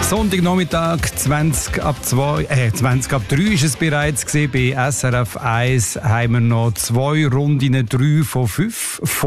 Sonntagnachmittag 20 ab 3 ist es bereits gewesen. Bei SRF 1 haben wir noch 2 Runden, 3 von 5.